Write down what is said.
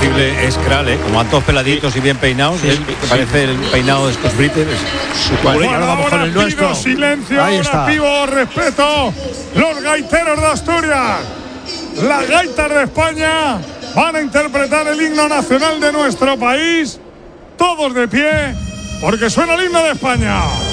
irreconocible es Kral, ¿eh? Como van todos peladitos y bien peinados, que parece el peinado de estos brites. Bueno, ahora pido silencio, ahora pido respeto. Los gaiteros de Asturias, las gaitas de España, van a interpretar el himno nacional de nuestro país. Todos de pie, porque suena el himno de España.